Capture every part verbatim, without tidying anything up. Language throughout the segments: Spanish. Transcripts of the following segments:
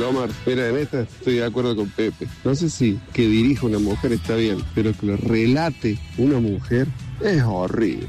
Omar, mira, en esta estoy de acuerdo con Pepe. No sé si que dirija una mujer está bien, pero que lo relate una mujer es horrible.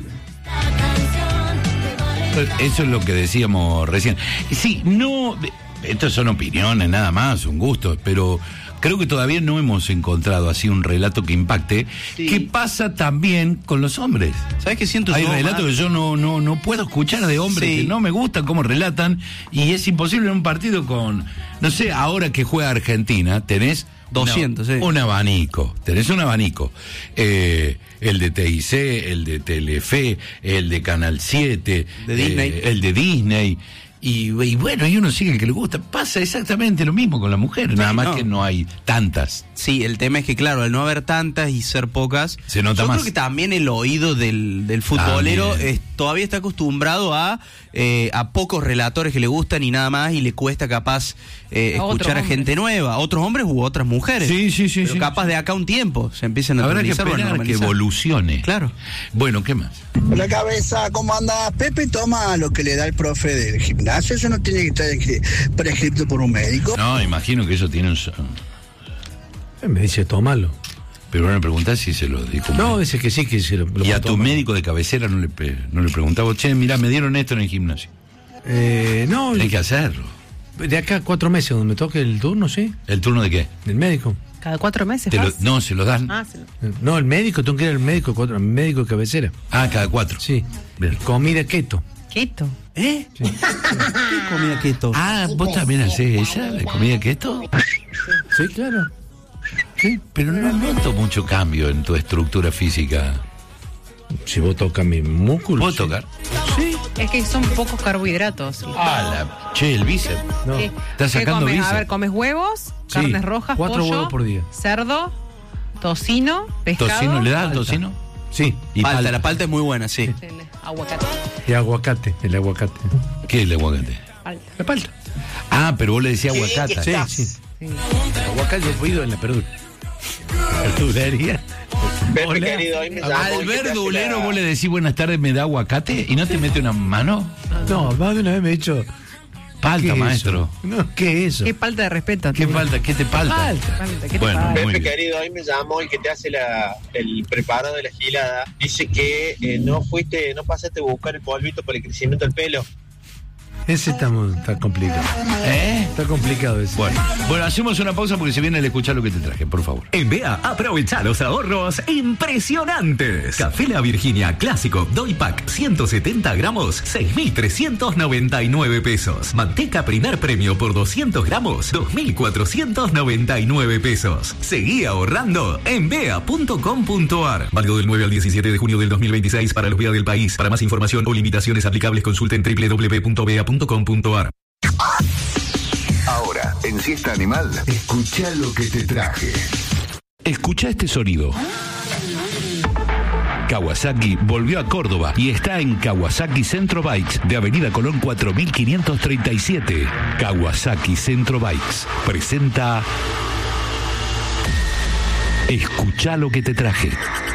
Eso es lo que decíamos recién. Sí, no, estas son opiniones nada más, un gusto, pero creo que todavía no hemos encontrado así un relato que impacte. Sí. ¿Qué pasa también con los hombres? ¿Sabes qué siento? Hay yo, relatos Omar? que yo no, no, no puedo escuchar de hombres sí. que no me gustan cómo relatan, y es imposible en un partido con, no sé, ahora que juega Argentina, tenés doscientos, una, sí. un abanico, tenés un abanico. Eh, el de T I C, el de Telefe, el de Canal siete, de Disney. Eh, el de Disney. Y, y bueno, y uno sigue el que le gusta. Pasa exactamente lo mismo con la mujer, sí, nada más no. que no hay tantas. Sí, el tema es que, claro, al no haber tantas y ser pocas, se nota yo más. creo que también el oído del, del futbolero es, todavía está acostumbrado a, eh, a pocos relatores que le gustan y nada más, y le cuesta capaz eh, a escuchar a gente nueva, otros hombres u otras mujeres. Sí, sí, sí. Pero sí, capaz sí. de acá un tiempo se empiezan a Habrá que normalizar, esperar bueno, que evolucione. Claro. Bueno, ¿qué más? La cabeza, ¿cómo anda? Pepe toma lo que le da el profe del gimnasio, eso no tiene que estar prescrito por un médico. No, imagino que eso tiene un... Me dice, tómalo. Pero no le preguntás si se lo dijo. No, dice que sí, que se lo, lo Y a tu tomar. médico de cabecera no le, no le preguntaba, che, mirá, me dieron esto en el gimnasio. Eh, no. Hay que hacerlo. De acá a cuatro meses, donde me toque el turno, ¿sí? ¿El turno de qué? Del médico. ¿Cada cuatro meses? Te lo, no, se lo dan. Ah, se lo... No, el médico, tengo que ir al médico, cuatro, médico de cabecera. Ah, cada cuatro. Sí. Bien. Comida keto. ¿Keto? ¿Eh? Sí. ¿Qué comida keto? Ah, ¿vos también hacés esa, la comida keto? Sí, claro. Sí, pero no noto mucho cambio en tu estructura física. Si vos tocas mi músculo. ¿Vos sí. tocar? Sí. Es que son pocos carbohidratos. Ah, la... Che, el bíceps. No. ¿Qué? ¿Estás ¿Qué sacando comes? bíceps? A ver, ¿comes huevos? Sí, Carnes rojas, cuatro pollo, huevos por día. Cerdo, tocino, pescado. ¿Tocino le das Palta. tocino? Sí. Y palta, palta. la palta es muy buena, sí. El aguacate. Y aguacate, el aguacate. ¿Qué es el aguacate? Palta. La palta. Ah, pero vos le decías aguacate. Sí, sí. Sí. El aguacate yo he ido en la verdura. Verdulería. Pepe, querido, hoy me llamo Al y que te hace verdulero la- vos le decís buenas tardes, ¿me da aguacate? ¿Y no te mete una mano? No, más de una vez me he dicho. Palta, ¿qué es maestro. eso? No, ¿qué es eso? Qué falta de respeto. ¿Qué tú. falta? ¿Qué te falta? Falta. Falta, ¿qué te Bueno, falta? muy Pepe, bien. querido, hoy me llamó el que te hace la, el preparado de la gilada. Dice que eh, no fuiste, no pasaste a buscar el polvito para el crecimiento del pelo. Ese está, muy- está complicado. ¿Eh? Está complicado ese. Bueno, bueno, hacemos una pausa porque se viene el escuchar lo que te traje, por favor. En B A aprovecha los ahorros impresionantes. Café La Virginia Clásico Doy Pack ciento setenta gramos, seis mil trescientos noventa y nueve pesos. Manteca Primer Premio por doscientos gramos, dos mil cuatrocientos noventa y nueve pesos. Seguí ahorrando en bea punto com punto ar. Válido del nueve al diecisiete de junio del dos mil veintiséis para los B A del país. Para más información o limitaciones aplicables consulten doble u doble u doble u punto bea punto com punto ar. Ahora, en Siesta Animal, escucha lo que te traje. Escucha este sonido. Kawasaki volvió a Córdoba y está en Kawasaki Centro Bikes de Avenida Colón cuatro mil quinientos treinta y siete. Kawasaki Centro Bikes presenta Escucha lo que te traje.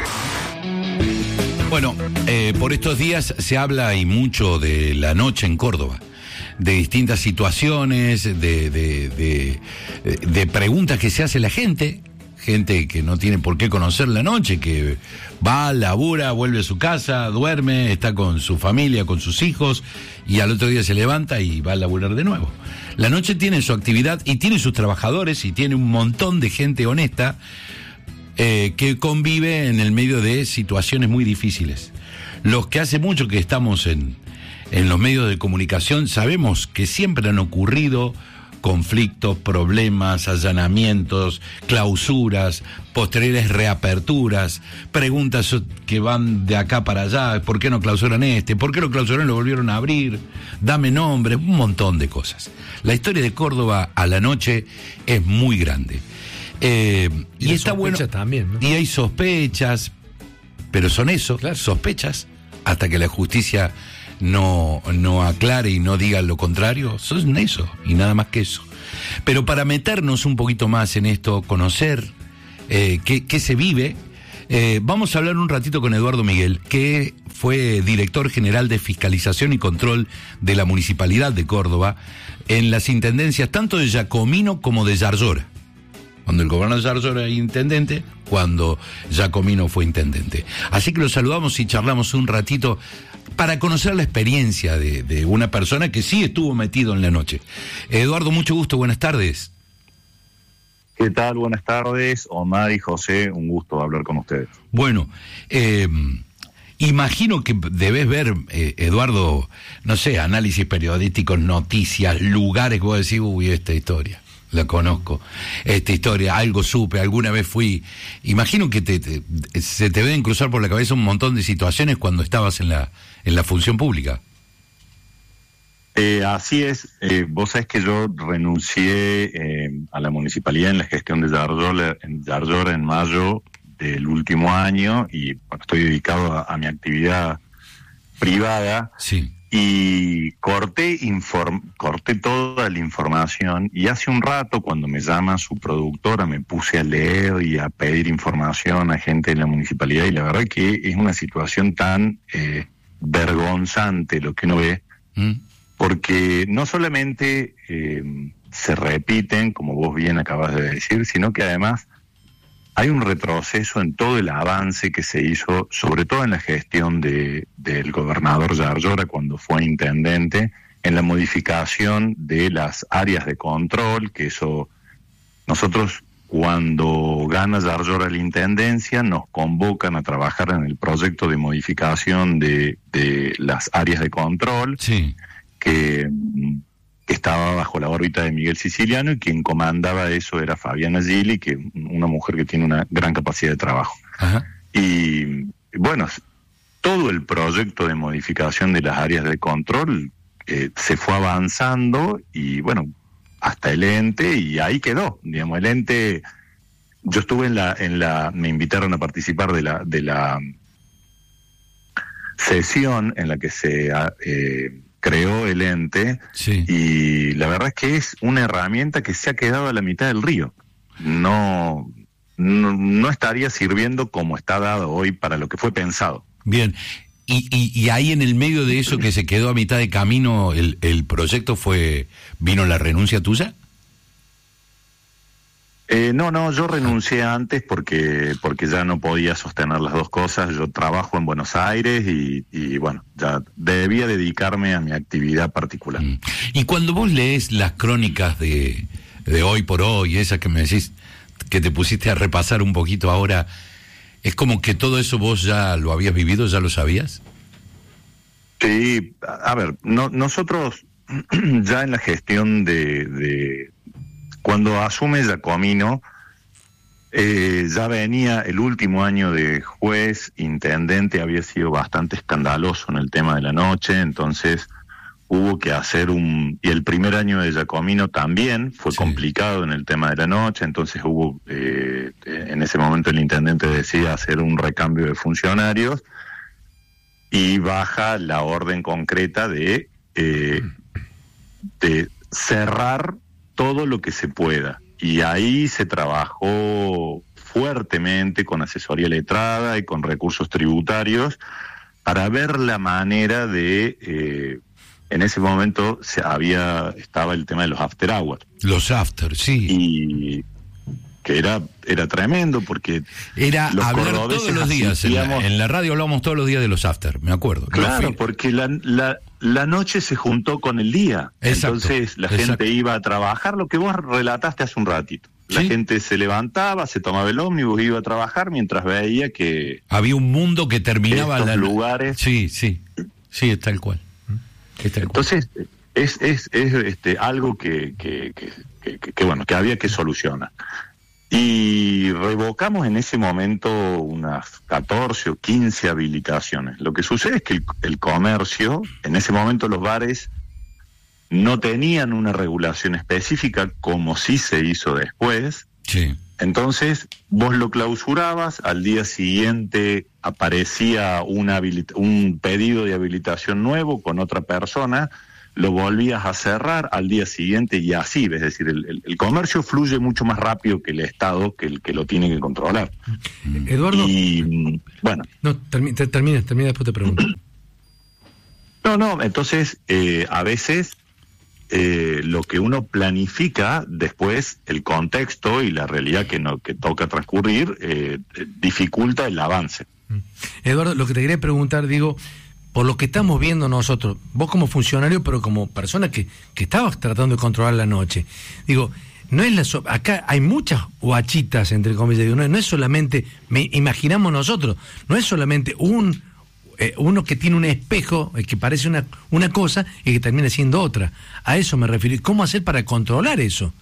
Bueno, eh, por estos días se habla y mucho de la noche en Córdoba, de distintas situaciones, de, de, de, de preguntas que se hace la gente, gente que no tiene por qué conocer la noche, que va, labura, vuelve a su casa, duerme, está con su familia, con sus hijos, y al otro día se levanta y va a laburar de nuevo. La noche tiene su actividad y tiene sus trabajadores y tiene un montón de gente honesta eh, que convive en el medio de situaciones muy difíciles. Los que hace mucho que estamos en, en los medios de comunicación sabemos que siempre han ocurrido conflictos, problemas, allanamientos, clausuras, posteriores reaperturas, preguntas que van de acá para allá, ¿por qué no clausuran este? ¿Por qué lo clausuraron y lo volvieron a abrir? Dame nombres, un montón de cosas. La historia de Córdoba a la noche es muy grande. Eh, y, y está bueno. También, ¿no? Y hay sospechas, pero son eso, claro. sospechas, hasta que la justicia no, no aclare y no diga lo contrario, son eso, y nada más que eso. Pero para meternos un poquito más en esto, conocer eh, qué, qué se vive, eh, vamos a hablar un ratito con Eduardo Miguel, que fue director general de Fiscalización y Control de la Municipalidad de Córdoba, en las intendencias tanto de Giacomino como de Yarlora. Cuando el gobernador Yarlora era intendente, cuando Giacomino fue intendente. Así que lo saludamos y charlamos un ratito para conocer la experiencia de, de una persona que sí estuvo metido en la noche. Eduardo, mucho gusto, buenas tardes. ¿Qué tal? Buenas tardes, Omar y José, un gusto hablar con ustedes. Bueno, eh, imagino que debes ver, eh, Eduardo, no sé, análisis periodísticos, noticias, lugares que vos decís, uy, esta historia, la conozco, esta historia, algo supe, alguna vez fui. Imagino que te, te, se te deben cruzar por la cabeza un montón de situaciones cuando estabas en la, en la función pública. Eh, así es, eh, vos sabés que yo renuncié eh, a la municipalidad en la gestión de Yarlora en, Yarlora en mayo del último año y bueno, estoy dedicado a, a mi actividad privada. Sí. Y corté, inform, corté toda la información y hace un rato cuando me llama su productora me puse a leer y a pedir información a gente de la municipalidad y la verdad que es una situación tan eh, vergonzante lo que uno ve. ¿Mm? Porque no solamente eh, se repiten, como vos bien acabas de decir, sino que además hay un retroceso en todo el avance que se hizo, sobre todo en la gestión de, del gobernador Yarlora cuando fue intendente, en la modificación de las áreas de control, que eso, nosotros cuando gana Yarlora la intendencia, nos convocan a trabajar en el proyecto de modificación de, de las áreas de control. Sí. Que, que estaba bajo la órbita de Miguel Siciliano y quien comandaba eso era Fabiana Gili, que una mujer que tiene una gran capacidad de trabajo. Ajá. Y bueno, todo el proyecto de modificación de las áreas de control eh, se fue avanzando y bueno, hasta el ente y ahí quedó, digamos, el ente, yo estuve en la, en la, me invitaron a participar de la, de la sesión en la que se eh, creó el ente, sí. Y la verdad es que es una herramienta que se ha quedado a la mitad del río. No, no, no estaría sirviendo como está dado hoy para lo que fue pensado. Bien, y, y, y ahí en el medio de eso que se quedó a mitad de camino, el, el proyecto fue, ¿vino la renuncia tuya? Eh, no, no, yo renuncié antes porque porque ya no podía sostener las dos cosas. Yo trabajo en Buenos Aires y, y bueno, ya debía dedicarme a mi actividad particular. Y cuando vos lees las crónicas de, de Hoy por Hoy, esas que me decís, que te pusiste a repasar un poquito ahora, ¿es como que todo eso vos ya lo habías vivido, ya lo sabías? Sí, a ver, no, nosotros ya en la gestión de... de Cuando asume Giacomino, eh, ya venía el último año de juez, intendente, había sido bastante escandaloso en el tema de la noche, entonces hubo que hacer un... Y el primer año de Giacomino también fue sí. complicado en el tema de la noche, entonces hubo, eh, en ese momento el intendente decía hacer un recambio de funcionarios y baja la orden concreta de, eh, de cerrar todo lo que se pueda. Y ahí se trabajó fuertemente con asesoría letrada y con recursos tributarios para ver la manera de... Eh, en ese momento se había estaba el tema de los after hours. Los after, sí. Y que era era tremendo porque... Era los hablar todos los días. En la, en la radio hablábamos todos los días de los after, me acuerdo. Claro, porque la... la La noche se juntó con el día, exacto, entonces la exacto. gente iba a trabajar, lo que vos relataste hace un ratito. La ¿Sí? gente se levantaba, se tomaba el ómnibus, iba a trabajar mientras veía que... Había un mundo que terminaba... Estos la... lugares... Sí, sí, sí, es tal cual. Es tal cual. Entonces, es, es, es este, algo que, que, que, que, que, que, bueno, que había que solucionar. Y revocamos en ese momento unas catorce o quince habilitaciones. Lo que sucede es que el, el comercio, en ese momento los bares no tenían una regulación específica como sí se hizo después. Sí. Entonces vos lo clausurabas, al día siguiente aparecía una habilita- un pedido de habilitación nuevo con otra persona, lo volvías a cerrar al día siguiente y así, es decir, el, el, el comercio fluye mucho más rápido que el Estado, que el que lo tiene que controlar. Eduardo. Y bueno. No, termina, termina, termina, después te pregunto. No, no, entonces eh, a veces eh, lo que uno planifica, después el contexto y la realidad que, no, que toca transcurrir, eh, dificulta el avance. Eduardo, lo que te quería preguntar, digo, por lo que estamos viendo nosotros, vos como funcionario, pero como persona que, que estabas tratando de controlar la noche, digo, no es la so- acá hay muchas guachitas, entre comillas, digo, no, no es solamente, me imaginamos nosotros, no es solamente un eh, uno que tiene un espejo, eh, que parece una, una cosa y que termina siendo otra. A eso me refiero. ¿Cómo hacer para controlar eso?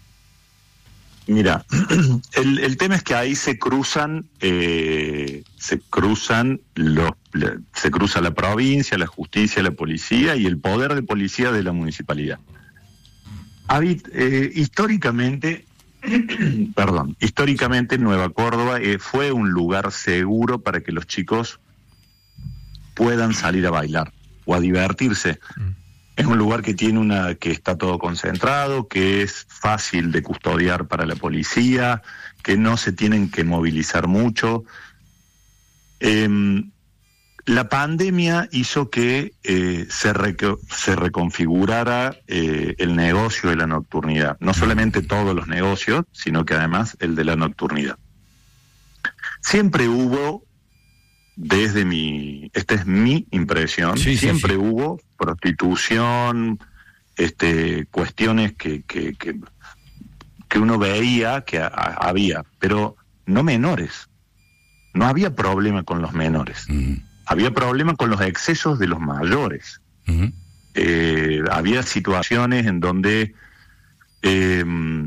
Mira, el, el tema es que ahí se cruzan, eh, se cruzan los, la, se cruza la provincia, la justicia, la policía y el poder de policía de la municipalidad. Habit, eh, históricamente, perdón, históricamente Nueva Córdoba eh, fue un lugar seguro para que los chicos puedan salir a bailar o a divertirse. Mm. Es un lugar que tiene una, que está todo concentrado, que es fácil de custodiar para la policía, que no se tienen que movilizar mucho. Eh, la pandemia hizo que eh, se, re- se reconfigurara eh, el negocio de la nocturnidad. No solamente todos los negocios, sino que además el de la nocturnidad. Siempre hubo, desde mi, esta es mi impresión, sí, siempre sí, sí. hubo prostitución, este, cuestiones que, que, que, que uno veía que a, a, había, pero no menores. No había problema con los menores. Uh-huh. Había problema con los excesos de los mayores. Uh-huh. Eh, había situaciones en donde eh,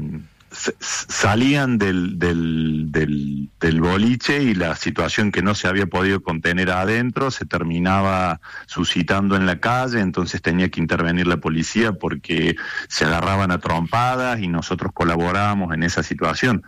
salían del, del, del, del boliche y la situación que no se había podido contener adentro se terminaba suscitando en la calle, entonces tenía que intervenir la policía porque se agarraban a trompadas y nosotros colaborábamos en esa situación.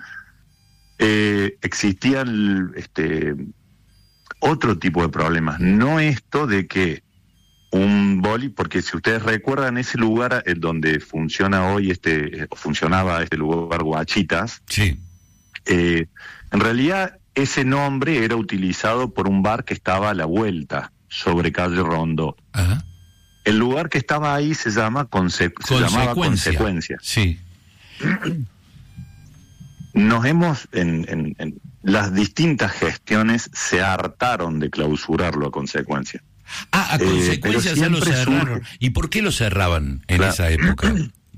Eh, existía el, este, otro tipo de problemas, no esto de que un boli, porque si ustedes recuerdan ese lugar en donde funciona hoy este, funcionaba este lugar Guachitas, sí. eh, en realidad ese nombre era utilizado por un bar que estaba a la vuelta, sobre calle Rondó. Ajá. El lugar que estaba ahí se llama conse- se llamaba Consecuencia. Sí. Nos hemos, en, en, en las distintas gestiones se hartaron de clausurarlo a Consecuencia. Ah, a Consecuencia eh, ya lo cerraron. Surge... ¿Y por qué lo cerraban en claro. esa época?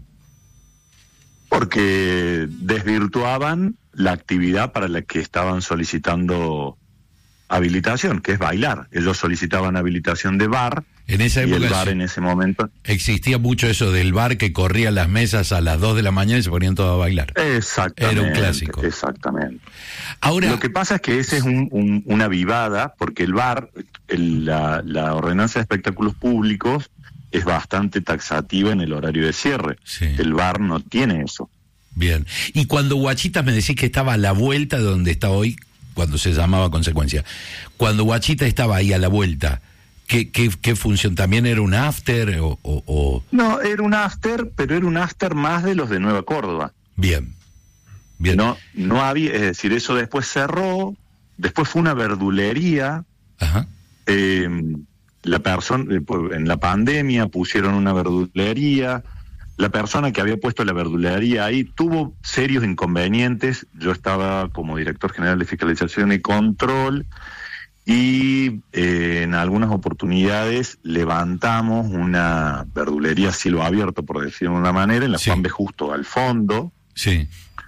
Porque desvirtuaban la actividad para la que estaban solicitando habilitación, que es bailar. Ellos solicitaban habilitación de bar. En esa época y el bar en ese momento existía mucho eso del bar que corría las mesas a las dos de la mañana y se ponían todos a bailar. Exactamente. Era un clásico. Exactamente. Ahora, lo que pasa es que ese es un, un, una vivada, porque el bar, el, la, la ordenanza de espectáculos públicos es bastante taxativa en el horario de cierre. Sí. El bar no tiene eso. Bien. Y cuando Guachitas me decís que estaba a la vuelta de donde está hoy, cuando se llamaba Consecuencia, cuando Guachitas estaba ahí a la vuelta, ¿Qué, qué, ¿Qué función? ¿También era un after? O, o, o... No, era un after, pero era un after más de los de Nueva Córdoba. Bien, bien. No, no había, es decir, eso después cerró, después fue una verdulería. Ajá. Eh, la persona, en la pandemia pusieron una verdulería. La persona que había puesto la verdulería ahí tuvo serios inconvenientes. Yo estaba como director general de fiscalización y control. Y eh, en algunas oportunidades levantamos una verdulería a cielo abierto, por decirlo de una manera, en la sí. Juan B. Justo, al fondo. Sí.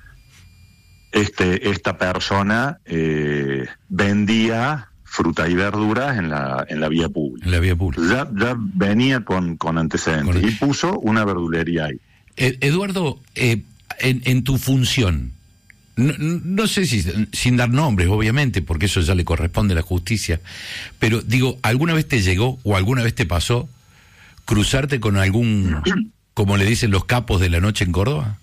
Este, esta persona eh, vendía fruta y verduras en la en la vía pública. En la vía pública. Ya, ya venía con, con antecedentes con... y puso una verdulería ahí. Eh, Eduardo, eh, en, en tu función, No, no sé si, sin dar nombres, obviamente, porque eso ya le corresponde a la justicia, pero digo, ¿alguna vez te llegó o alguna vez te pasó cruzarte con algún, como le dicen los capos de la noche en Córdoba?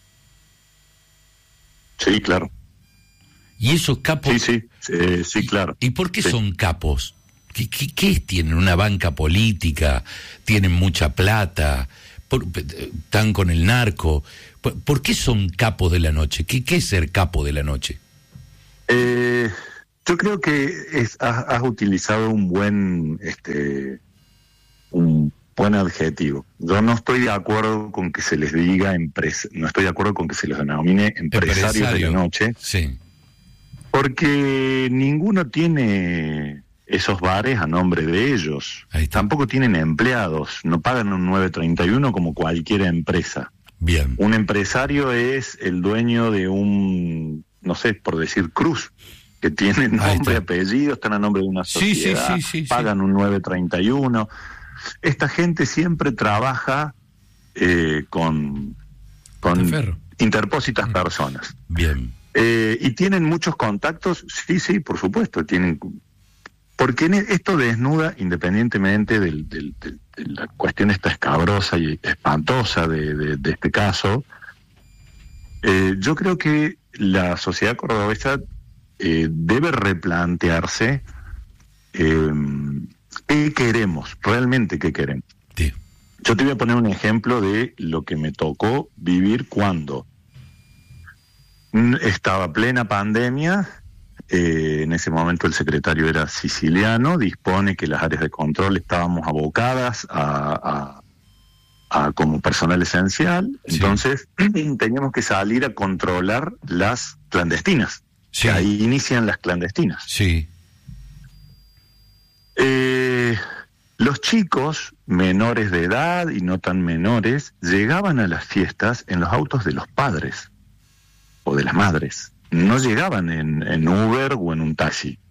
Sí, claro. ¿Y esos capos? Sí, sí, eh, sí, claro. ¿Y por qué sí. son capos? ¿Qué, qué, qué tienen? ¿Una banca política? ¿Tienen mucha plata? Por, ¿Están con el narco? ¿Por, ¿Por qué son capos de la noche? ¿Qué, qué es ser capo de la noche? Eh, yo creo que es, has, has utilizado un buen, este, un buen adjetivo. Yo no estoy de acuerdo con que se les diga empresa, no estoy de acuerdo con que se les denomine empresarios Empresario. de la noche. Sí. Porque ninguno tiene esos bares a nombre de ellos. Tampoco tienen empleados, no pagan un nueve treinta y uno como cualquier empresa. Bien. Un empresario es el dueño de un, no sé, por decir Cruz, que tiene nombre y apellido, están a nombre de una sociedad, sí, sí, sí, sí, pagan sí. un nueve treinta y uno. Esta gente siempre trabaja eh, con, con interpósitas mm. personas. Bien. Eh, y tienen muchos contactos, sí, sí, por supuesto, tienen... Porque esto desnuda, independientemente del, del, del, de la cuestión esta escabrosa y espantosa de, de, de este caso, eh, yo creo que la sociedad cordobesa eh, debe replantearse eh, qué queremos, realmente qué queremos. Sí. Yo te voy a poner un ejemplo de lo que me tocó vivir cuando estaba plena pandemia. Eh, en ese momento el secretario era siciliano, dispone que las áreas de control estábamos abocadas a, a, a como personal esencial, sí. Entonces teníamos que salir a controlar las clandestinas, sí. Que ahí inician las clandestinas. Sí. Eh, los chicos menores de edad y no tan menores llegaban a las fiestas en los autos de los padres o de las madres. No llegaban en, en Uber o en un taxi.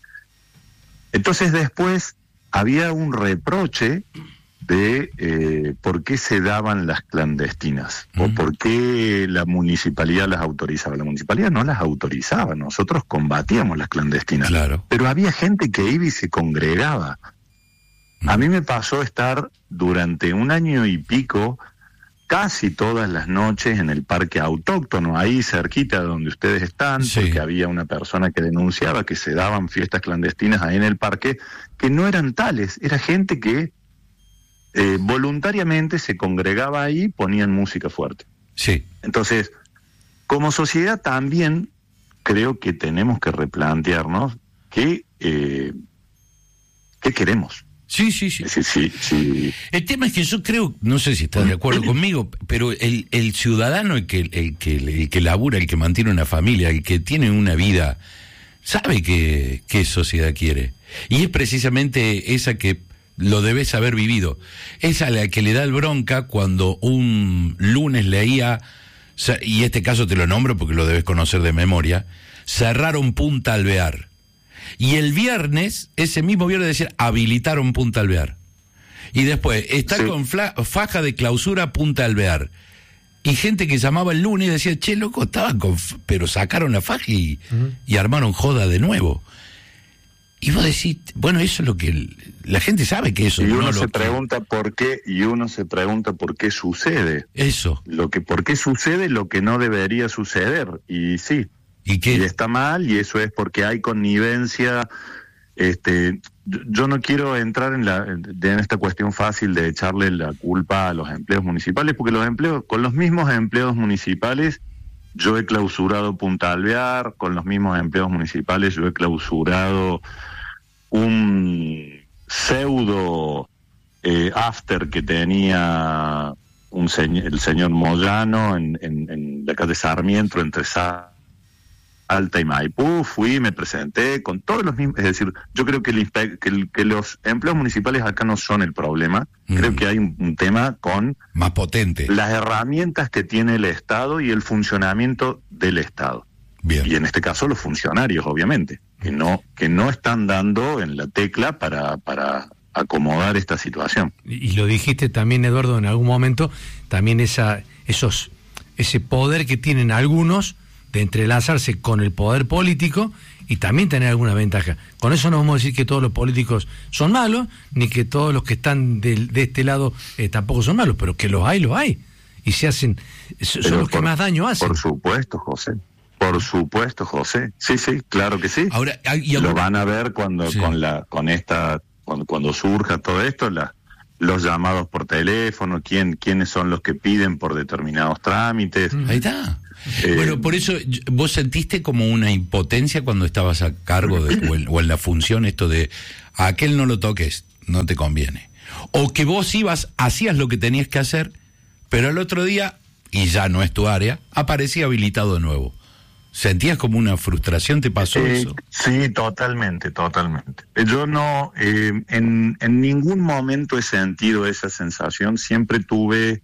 Entonces después había un reproche de eh, por qué se daban las clandestinas, uh-huh. o por qué la municipalidad las autorizaba. La municipalidad no las autorizaba, nosotros combatíamos las clandestinas. Claro. Pero había gente que iba y se congregaba. Uh-huh. A mí me pasó estar durante un año y pico casi todas las noches en el parque autóctono, ahí cerquita de donde ustedes están, sí. Porque había una persona que denunciaba que se daban fiestas clandestinas ahí en el parque, que no eran tales, era gente que eh, voluntariamente se congregaba ahí, ponían música fuerte. Sí. Entonces, como sociedad también creo que tenemos que replantearnos qué, eh, qué queremos. Sí, sí, sí. Sí, sí, sí. El tema es que yo creo, no sé si estás de acuerdo conmigo, pero el, el ciudadano, el que, el, que, el que labura, el que mantiene una familia, el que tiene una vida, sabe que, qué sociedad quiere. Y es precisamente esa que lo debes haber vivido. Es a la que le da el bronca cuando un lunes leía, y este caso te lo nombro porque lo debes conocer de memoria, cerraron Punta Alvear. Y el viernes, ese mismo viernes decía, habilitaron Punta Alvear. Y después, está sí. con fla, faja de clausura Punta Alvear. Y gente que llamaba el lunes y decía, che, loco, estaban con... Pero sacaron la faja y, uh-huh. y armaron joda de nuevo. Y vos decís, bueno, eso es lo que... El, la gente sabe que eso... Y uno no se lo pregunta por qué, y uno se pregunta por qué sucede. Eso. Lo que, por qué sucede lo que no debería suceder. Y sí. ¿Y qué? Y está mal, y eso es porque hay connivencia. Este, yo no quiero entrar en la en esta cuestión fácil de echarle la culpa a los empleos municipales, porque los empleos, con los mismos empleos municipales, yo he clausurado Punta Alvear, con los mismos empleos municipales yo he clausurado un pseudo eh, after que tenía un señor, el señor Moyano en, en, en la calle Sarmiento, entre Sa Alta y Maipú. Fui, me presenté con todos los mismos, es decir, yo creo que, el, que, el, que los empleos municipales acá no son el problema, mm. creo que hay un, un tema con más potente, las herramientas que tiene el Estado y el funcionamiento del Estado. Bien. Y en este caso los funcionarios, obviamente, que no, que no están dando en la tecla para, para acomodar esta situación. Y lo dijiste también, Eduardo, en algún momento, también esa, esos, ese poder que tienen algunos de entrelazarse con el poder político y también tener alguna ventaja. Con eso no vamos a decir que todos los políticos son malos, ni que todos los que están de, de este lado eh, tampoco son malos, pero que los hay, los hay. Y se hacen, son pero los por, que más daño hacen. Por supuesto, José. Por supuesto, José. Sí, sí, claro que sí. Ahora, y ahora... Lo van a ver cuando sí. con la con esta cuando, cuando surja todo esto, la, los llamados por teléfono, quién quiénes son los que piden por determinados trámites. Ahí está. Eh, bueno, por eso vos sentiste como una impotencia cuando estabas a cargo de, o, en, o en la función esto de a aquel no lo toques, no te conviene, O que vos ibas, hacías lo que tenías que hacer, pero el otro día, y ya no es tu área, aparecía habilitado de nuevo. ¿Sentías como una frustración? ¿Te pasó Eh, eso? Sí, totalmente, totalmente. Yo no, eh, en, en ningún momento he sentido esa sensación, siempre tuve,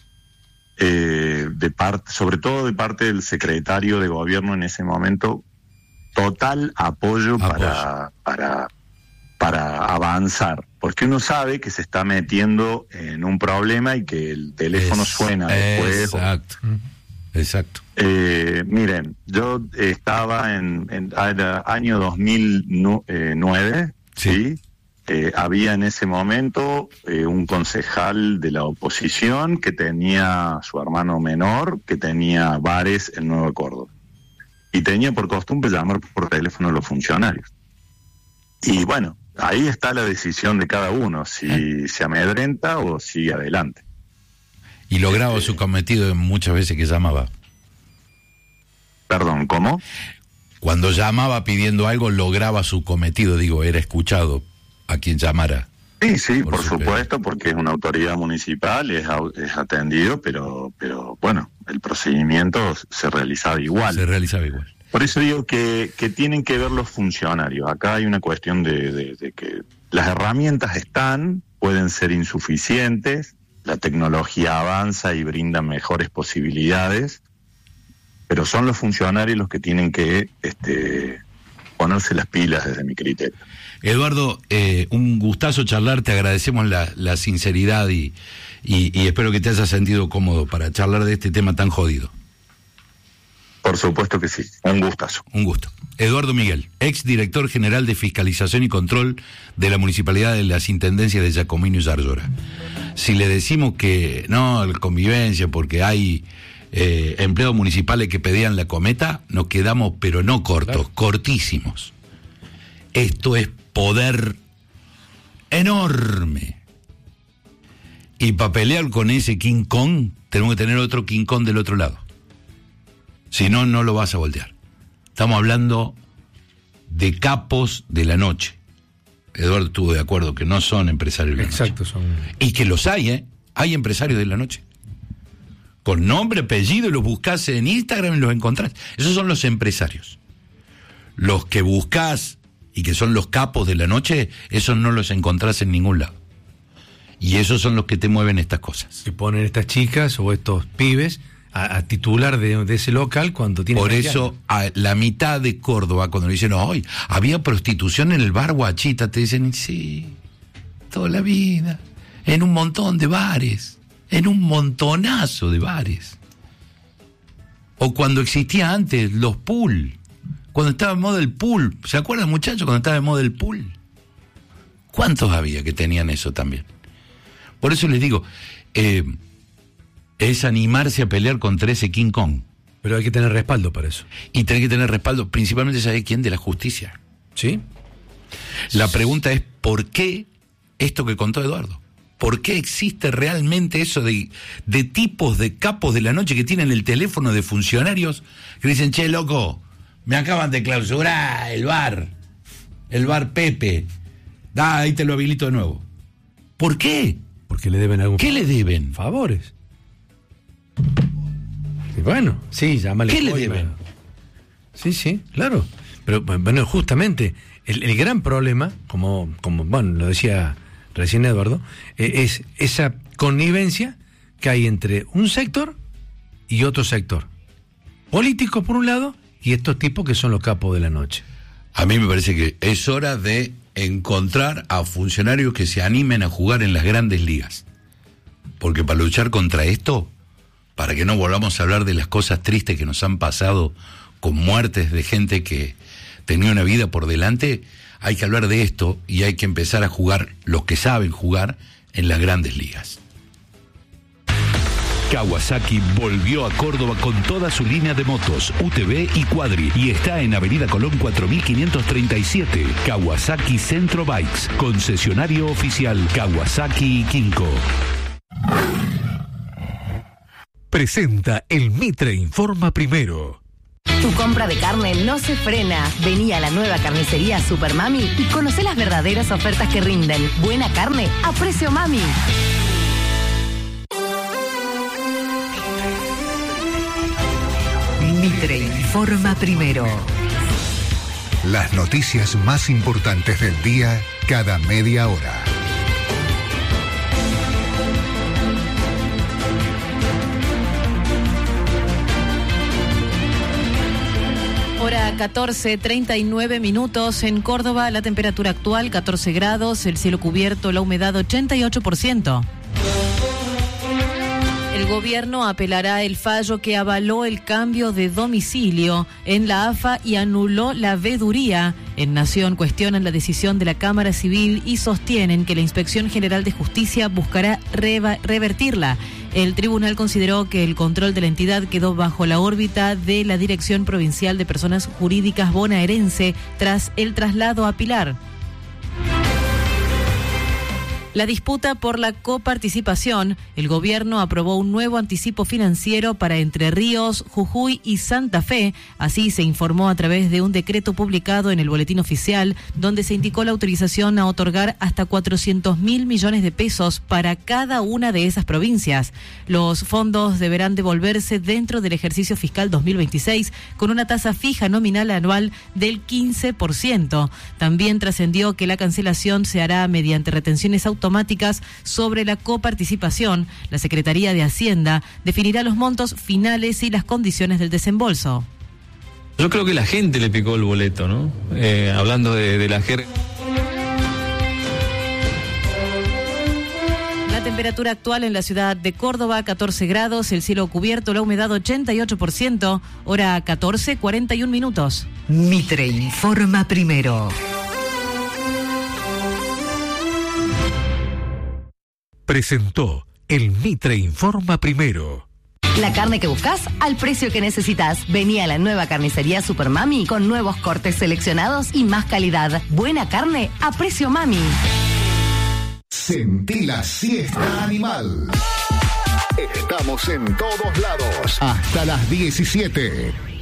eh, de parte, sobre todo de parte del secretario de gobierno en ese momento, total apoyo, Apoyo. para, para, para avanzar, porque uno sabe que se está metiendo en un problema y que el teléfono Es- suena después. Exacto, exacto. Eh, miren, yo estaba en, en el año dos mil nueve, ¿sí? Eh, había en ese momento eh, un concejal de la oposición que tenía su hermano menor, que tenía bares en Nueva Córdoba. Y tenía por costumbre llamar por teléfono a los funcionarios. Y bueno, ahí está la decisión de cada uno, si se amedrenta o sigue adelante. Y lograba su cometido muchas veces que llamaba. Perdón, ¿cómo? Cuando llamaba pidiendo algo, lograba su cometido, digo, era escuchado a quien llamara. Sí, sí, Por por, supuesto. supuesto, porque es una autoridad municipal, es, au- es atendido, pero, pero bueno, el procedimiento se realizaba igual. Se realizaba igual. Por eso digo que, que tienen que ver los funcionarios. Acá hay una cuestión de, de- de que las herramientas están, pueden ser insuficientes, la tecnología avanza y brinda mejores posibilidades, pero son los funcionarios los que tienen que este, ponerse las pilas desde mi criterio. Eduardo, eh, un gustazo charlar, te agradecemos la, la sinceridad y, y, y espero que te hayas sentido cómodo para charlar de este tema tan jodido. Por supuesto que sí, un gustazo. Un gusto. Eduardo Miguel, ex director general de Fiscalización y Control de la Municipalidad de las Intendencias de Giacomino y Zarzora. Si le decimos que no, la convivencia, porque hay eh, empleados municipales que pedían la cometa, nos quedamos, pero no cortos, claro. cortísimos. Esto es poder enorme. Y para pelear con ese King Kong, tenemos que tener otro King Kong del otro lado. Si no, no lo vas a voltear. Estamos hablando de capos de la noche. Eduardo estuvo de acuerdo que no son empresarios de la Exacto, noche. son... Y que los hay, ¿eh? Hay empresarios de la noche. Con nombre, apellido, los buscás en Instagram y los encontrás. Esos son los empresarios. Los que buscás y que son los capos de la noche, esos no los encontrás en ningún lado. Y esos son los que te mueven estas cosas. Y ponen estas chicas o estos pibes a, a titular de, de ese local cuando tienen... Por eso, a la mitad de Córdoba, cuando le dicen, hoy había prostitución en el bar Guachita, te dicen, sí, toda la vida, en un montón de bares, en un montonazo de bares. O cuando existía antes los pool, cuando estaba de moda el pool, ¿se acuerdan, muchachos, cuando estaba de moda el pool? ¿Cuántos había que tenían eso también? Por eso les digo, eh, es animarse a pelear contra ese King Kong. Pero hay que tener respaldo para eso. Y tener que tener respaldo, principalmente, ¿sabe quién? De la justicia. ¿Sí? La pregunta es, ¿por qué esto que contó Eduardo? ¿Por qué existe realmente eso de, de tipos de capos de la noche que tienen el teléfono de funcionarios que dicen, che, loco, me acaban de clausurar el bar, el bar Pepe, da, ahí te lo habilito de nuevo? ¿Por qué? Porque le deben algún... ¿Qué le deben? Favores. Y bueno, sí, llámale. ¿Qué le coima. deben? Sí, sí, claro. Pero bueno, justamente, el, el gran problema, como, como bueno, lo decía recién Eduardo, eh, es esa connivencia que hay entre un sector y otro sector. Políticos por un lado y estos tipos que son los capos de la noche. A mí me parece que es hora de encontrar a funcionarios que se animen a jugar en las grandes ligas. Porque para luchar contra esto, para que no volvamos a hablar de las cosas tristes que nos han pasado con muertes de gente que tenía una vida por delante, hay que hablar de esto y hay que empezar a jugar, los que saben jugar, en las grandes ligas. Kawasaki volvió a Córdoba con toda su línea de motos, U T V y Quadri, y está en Avenida Colón cuatro mil quinientos treinta y siete. Kawasaki Centro Bikes, concesionario oficial Kawasaki y Kinko. Presenta el Mitre Informa Primero. Tu compra de carne no se frena. Vení a la nueva carnicería Super Mami y conocé las verdaderas ofertas que rinden. Buena carne a precio mami. Mitre informa primero. Las noticias más importantes del día cada media hora. Hora catorce, treinta y nueve minutos en Córdoba, la temperatura actual catorce grados, el cielo cubierto, la humedad ochenta y ocho por ciento. El gobierno apelará el fallo que avaló el cambio de domicilio en la A F A y anuló la veeduría. En Nación cuestionan la decisión de la Cámara Civil y sostienen que la Inspección General de Justicia buscará reva- revertirla. El tribunal consideró que el control de la entidad quedó bajo la órbita de la Dirección Provincial de Personas Jurídicas bonaerense tras el traslado a Pilar. La disputa por la coparticipación, el gobierno aprobó un nuevo anticipo financiero para Entre Ríos, Jujuy y Santa Fe. Así se informó a través de un decreto publicado en el Boletín Oficial, donde se indicó la autorización a otorgar hasta cuatrocientos mil millones de pesos para cada una de esas provincias. Los fondos deberán devolverse dentro del ejercicio fiscal dos mil veintiséis con una tasa fija nominal anual del quince por ciento. También trascendió que la cancelación se hará mediante retenciones automáticas sobre la coparticipación. La Secretaría de Hacienda definirá los montos finales y las condiciones del desembolso. Yo creo que la gente le picó el boleto, ¿no? Eh, hablando de, de la jerga. La temperatura actual en la ciudad de Córdoba, catorce grados, el cielo cubierto, la humedad ochenta y ocho por ciento, hora catorce, cuarenta y un minutos. Mitre informa primero. Presentó el Mitre Informa Primero. La carne que buscas al precio que necesitas. Vení a la nueva carnicería Super Mami con nuevos cortes seleccionados y más calidad. Buena carne a precio mami. Sentí la siesta animal. Estamos en todos lados. Hasta las diecisiete.